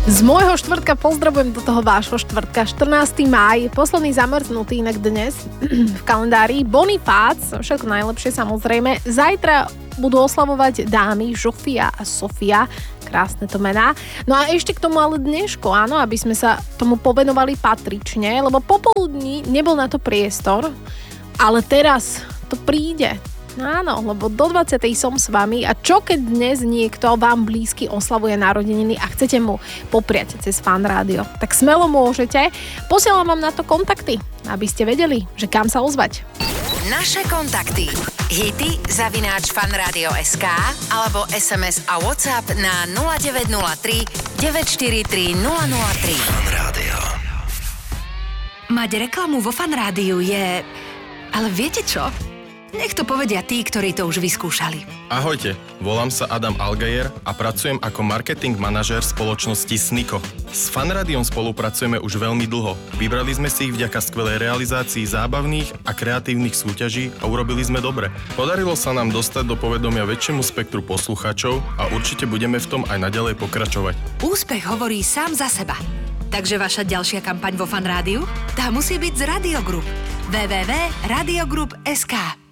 Z môjho štvrtka pozdravujem do toho vášho štvrtka. 14. máj, posledný zamrznutý inak dnes v kalendári. Bonifác, všetko najlepšie samozrejme. Zajtra budú oslavovať dámy Žofia a Sofia. Krásne to mená. No a ešte k tomu ale dneško, áno, aby sme sa tomu povenovali patrične, lebo popoludní nebol na to priestor, ale teraz to príde. Áno, lebo do 20. som s vami a čo keď dnes niekto vám blízky oslavuje narodeniny a chcete mu popriať cez Fan Rádio, tak smelo môžete. Posielam vám na to kontakty, aby ste vedeli, že kam sa ozvať. Naše kontakty. hity@fanradio.sk alebo SMS a WhatsApp na 0903 943 003. Fan Rádio. Mať reklamu vo Fan Rádiu je... Ale viete čo? Nech to povedia tí, ktorí to už vyskúšali. Ahojte, volám sa Adam Algajer a pracujem ako marketing manažér spoločnosti Sniko. S Fanrádiom spolupracujeme už veľmi dlho. Vybrali sme si ich vďaka skvelej realizácii zábavných a kreatívnych súťaží a urobili sme dobre. Podarilo sa nám dostať do povedomia väčšiemu spektru poslucháčov a určite budeme v tom aj naďalej pokračovať. Úspech hovorí sám za seba. Takže vaša ďalšia kampaň vo Fan Rádiu? Tá musí byť z Radio Group. www.radiogroup.sk